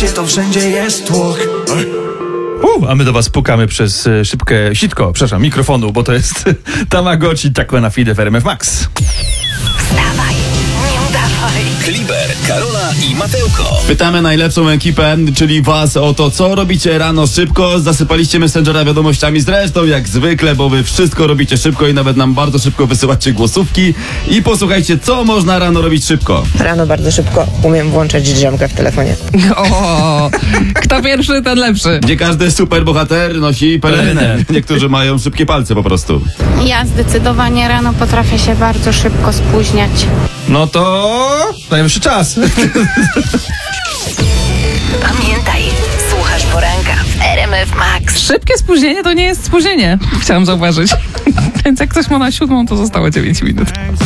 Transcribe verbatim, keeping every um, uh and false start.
mieście to wszędzie jest tłok. Uh, a my do was pukamy przez e, szybkę sitko, przepraszam, mikrofonu, bo to jest Tamagotchi Taco na Fide w R M F Max. Wstawaj, nie udawaj. Kliber, Karola i Mateuko. Pytamy najlepszą ekipę, czyli was, o to, co robicie rano szybko. Zasypaliście Messengera wiadomościami, zresztą jak zwykle, bo wy wszystko robicie szybko i nawet nam bardzo szybko wysyłacie głosówki. I posłuchajcie, co można rano robić szybko. Rano bardzo szybko umiem włączać drzemkę w telefonie. O, kto pierwszy, ten lepszy. Gdzie każdy superbohater nosi pelerynę. Niektórzy mają szybkie palce po prostu. Ja zdecydowanie rano potrafię się bardzo szybko spóźniać. No to najwyższy czas. Pamiętaj, słuchasz poranka w R M F Max. Szybkie spóźnienie to nie jest spóźnienie, chciałam zauważyć. Więc jak ktoś ma na siódmą, to zostało dziewięć minut.